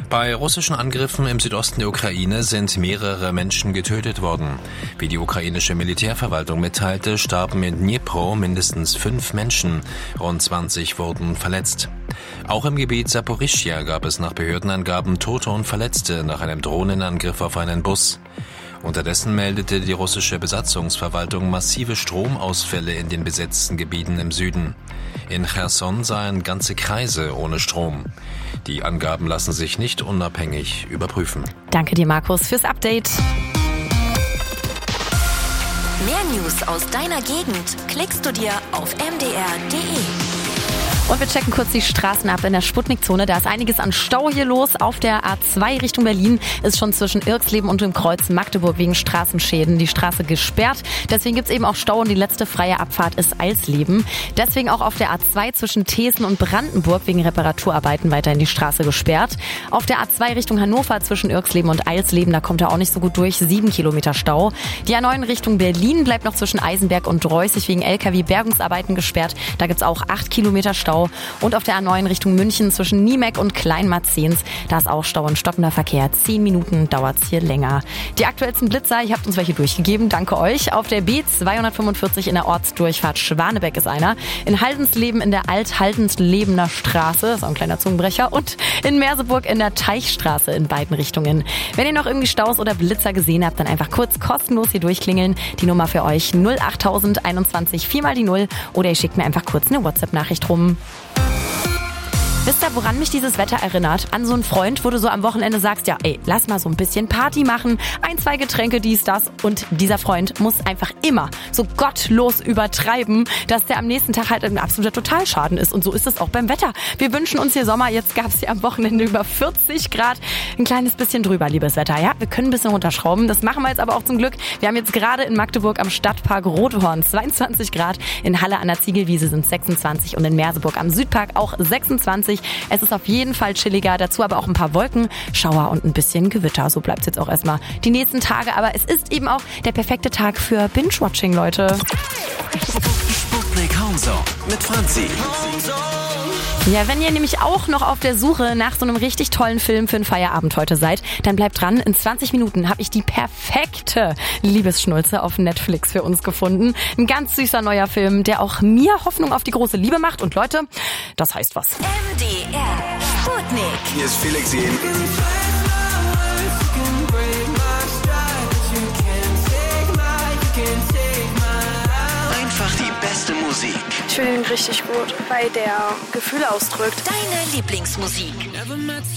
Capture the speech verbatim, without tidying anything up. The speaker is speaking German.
Bei russischen Angriffen im Südosten der Ukraine sind mehrere Menschen getötet worden. Wie die ukrainische Militärverwaltung mitteilte, starben in Dnipro mindestens fünf Menschen. Rund zwanzig wurden verletzt. Auch im Gebiet Saporischschja gab es nach Behördenangaben Tote und Verletzte nach einem Drohnenangriff auf einen Bus. Unterdessen meldete die russische Besatzungsverwaltung massive Stromausfälle in den besetzten Gebieten im Süden. In Cherson seien ganze Kreise ohne Strom. Die Angaben lassen sich nicht unabhängig überprüfen. Danke dir, Markus, fürs Update. Mehr News aus deiner Gegend klickst du dir auf m d r punkt d e. Und wir checken kurz die Straßen ab in der Sputnik-Zone. Da ist einiges an Stau hier los. Auf der A zwei Richtung Berlin ist schon zwischen Irxleben und dem Kreuz Magdeburg wegen Straßenschäden die Straße gesperrt. Deswegen gibt's eben auch Stau und die letzte freie Abfahrt ist Eisleben. Deswegen auch auf der A zwei zwischen Thesen und Brandenburg wegen Reparaturarbeiten weiterhin die Straße gesperrt. Auf der A zwei Richtung Hannover zwischen Irxleben und Eisleben, da kommt er auch nicht so gut durch. Sieben Kilometer Stau. Die A neun Richtung Berlin bleibt noch zwischen Eisenberg und Dreußig wegen L K W-Bergungsarbeiten gesperrt. Da gibt's auch acht Kilometer Stau. Und auf der A neun Richtung München zwischen Niemek und Kleinmarzens, da ist auch Stau und stockender Verkehr. Zehn Minuten dauert's hier länger. Die aktuellsten Blitzer, ihr habt uns welche durchgegeben, danke euch. Auf der B zweihundertfünfundvierzig in der Ortsdurchfahrt Schwanebeck ist einer. In Haldensleben in der Alt-Haldenslebener Straße, ist auch ein kleiner Zungenbrecher. Und in Merseburg in der Teichstraße in beiden Richtungen. Wenn ihr noch irgendwie Staus oder Blitzer gesehen habt, dann einfach kurz kostenlos hier durchklingeln. Die Nummer für euch null achttausend einundzwanzig vier mal die null oder ihr schickt mir einfach kurz eine WhatsApp-Nachricht rum. Wisst ihr, woran mich dieses Wetter erinnert? An so einen Freund, wo du so am Wochenende sagst, ja ey, lass mal so ein bisschen Party machen, ein, zwei Getränke, dies, das. Und dieser Freund muss einfach immer so gottlos übertreiben, dass der am nächsten Tag halt ein absoluter Totalschaden ist. Und so ist es auch beim Wetter. Wir wünschen uns hier Sommer, jetzt gab es hier am Wochenende über vierzig Grad. Ein kleines bisschen drüber, liebes Wetter. Ja, wir können ein bisschen runterschrauben. Das machen wir jetzt aber auch zum Glück. Wir haben jetzt gerade in Magdeburg am Stadtpark Rothorn zweiundzwanzig Grad, in Halle an der Ziegelwiese sind sechsundzwanzig und in Merseburg am Südpark auch sechsundzwanzig. Es ist auf jeden Fall chilliger, dazu aber auch ein paar Wolken, Schauer und ein bisschen Gewitter. So bleibt es jetzt auch erstmal die nächsten Tage. Aber es ist eben auch der perfekte Tag für Binge-Watching, Leute. Sputnik Homezone mit Franzi. Ja, wenn ihr nämlich auch noch auf der Suche nach so einem richtig tollen Film für einen Feierabend heute seid, dann bleibt dran. In zwanzig Minuten habe ich die perfekte Liebesschnulze auf Netflix für uns gefunden. Ein ganz süßer neuer Film, der auch mir Hoffnung auf die große Liebe macht. Und Leute, das heißt was. M D R Sputnik. Hier ist Felix Jen. Einfach die beste Musik. Ich finde ihn richtig gut, weil der Gefühle ausdrückt. Deine Lieblingsmusik.